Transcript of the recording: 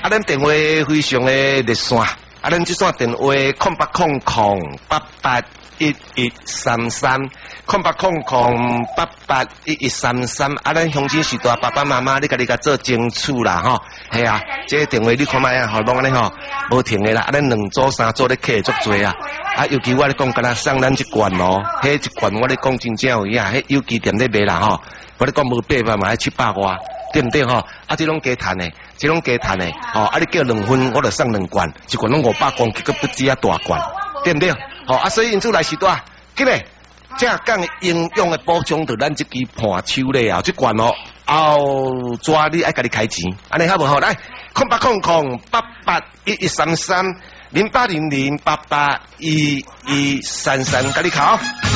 咱电话非常的热线，咱这线电话0800881133，0800881133，咱乡亲时代爸爸妈妈，你家己甲做清楚啦吼，系啊，这个电话你看卖啊，吼，拢安尼吼，无停的啦，咱2组3组咧客足多啊，尤其我咧讲，敢若送咱一罐哦，迄一罐我咧讲真正有影，迄有机店咧卖啦吼，我咧讲无800嘛，迄700外，对不对吼？这拢加赚的，这拢加赚的，你叫2份，我就送2罐，一罐拢500公，结果不止啊大罐，对不对？所以因此来时代，今日正讲营养的补充，就咱这支盘手咧啊，这罐后抓你爱家己开钱，安尼好不好？来，0800881133，0800881133，家己考。